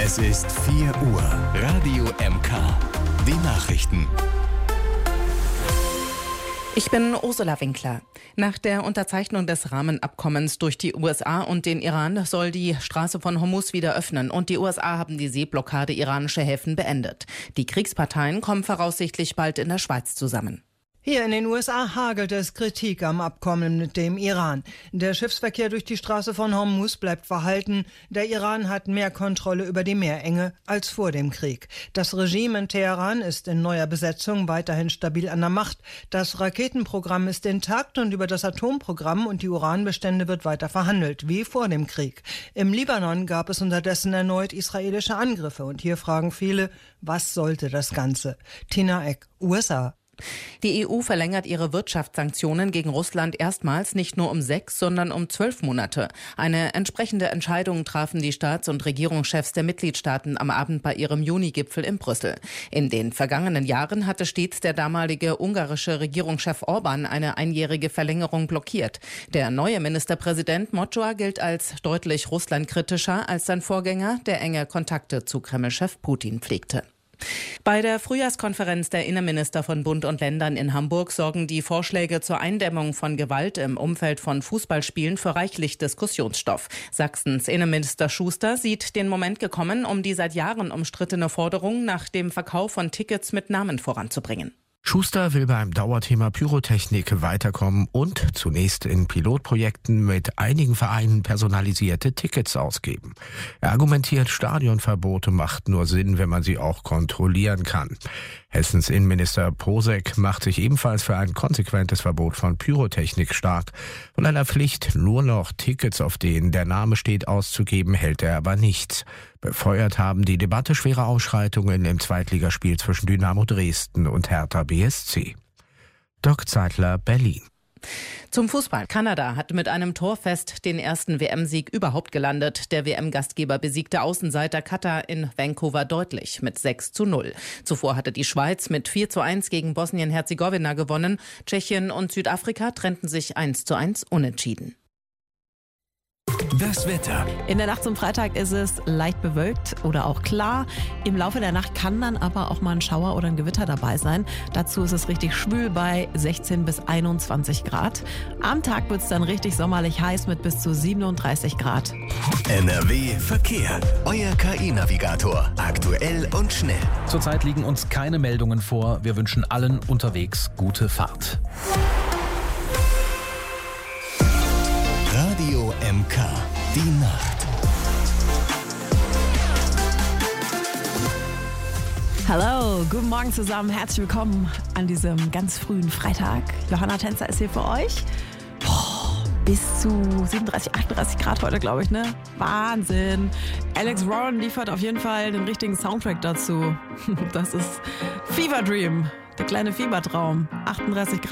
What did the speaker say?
Es ist 4 Uhr. Radio MK. Die Nachrichten. Ich bin Ursula Winkler. Nach der Unterzeichnung des Rahmenabkommens durch die USA und den Iran soll die Straße von Hormuz wieder öffnen und die USA haben die Seeblockade iranischer Häfen beendet. Die Kriegsparteien kommen voraussichtlich bald in der Schweiz zusammen. Hier in den USA hagelt es Kritik am Abkommen mit dem Iran. Der Schiffsverkehr durch die Straße von Hormuz bleibt verhalten. Der Iran hat mehr Kontrolle über die Meerenge als vor dem Krieg. Das Regime in Teheran ist in neuer Besetzung weiterhin stabil an der Macht. Das Raketenprogramm ist intakt und über das Atomprogramm und die Uranbestände wird weiter verhandelt, wie vor dem Krieg. Im Libanon gab es unterdessen erneut israelische Angriffe. Und hier fragen viele, was sollte das Ganze? Tina Eck, USA. Die EU verlängert ihre Wirtschaftssanktionen gegen Russland erstmals nicht nur um 6, sondern um 12 Monate. Eine entsprechende Entscheidung trafen die Staats- und Regierungschefs der Mitgliedstaaten am Abend bei ihrem Juni-Gipfel in Brüssel. In den vergangenen Jahren hatte stets der damalige ungarische Regierungschef Orbán eine einjährige Verlängerung blockiert. Der neue Ministerpräsident Mocsoa gilt als deutlich russlandkritischer als sein Vorgänger, der enge Kontakte zu Kreml-Chef Putin pflegte. Bei der Frühjahrskonferenz der Innenminister von Bund und Ländern in Hamburg sorgen die Vorschläge zur Eindämmung von Gewalt im Umfeld von Fußballspielen für reichlich Diskussionsstoff. Sachsens Innenminister Schuster sieht den Moment gekommen, um die seit Jahren umstrittene Forderung nach dem Verkauf von Tickets mit Namen voranzubringen. Schuster will beim Dauerthema Pyrotechnik weiterkommen und zunächst in Pilotprojekten mit einigen Vereinen personalisierte Tickets ausgeben. Er argumentiert, Stadionverbote macht nur Sinn, wenn man sie auch kontrollieren kann. Hessens Innenminister Posek macht sich ebenfalls für ein konsequentes Verbot von Pyrotechnik stark. Von einer Pflicht, nur noch Tickets, auf denen der Name steht, auszugeben, hält er aber nichts. Befeuert haben die Debatte schwere Ausschreitungen im Zweitligaspiel zwischen Dynamo Dresden und Hertha BSC. Dirk Zeitler, Berlin. Zum Fußball. Kanada hat mit einem Torfest den ersten WM-Sieg überhaupt gelandet. Der WM-Gastgeber besiegte Außenseiter Katar in Vancouver deutlich mit 6:0. Zuvor hatte die Schweiz mit 4:1 gegen Bosnien-Herzegowina gewonnen. Tschechien und Südafrika trennten sich 1:1 unentschieden. Das Wetter. In der Nacht zum Freitag ist es leicht bewölkt oder auch klar. Im Laufe der Nacht kann dann aber auch mal ein Schauer oder ein Gewitter dabei sein. Dazu ist es richtig schwül bei 16 bis 21 Grad. Am Tag wird es dann richtig sommerlich heiß mit bis zu 37 Grad. NRW Verkehr. Euer KI-Navigator. Aktuell und schnell. Zurzeit liegen uns keine Meldungen vor. Wir wünschen allen unterwegs gute Fahrt. Radio MK. Die Nacht. Hallo, guten Morgen zusammen. Herzlich willkommen an diesem ganz frühen Freitag. Johanna Tänzer ist hier für euch. Bis zu 37, 38 Grad heute, glaube ich, ne? Wahnsinn. Alex Warren liefert auf jeden Fall den richtigen Soundtrack dazu. Das ist Fever Dream, der kleine Fiebertraum. 38 Grad.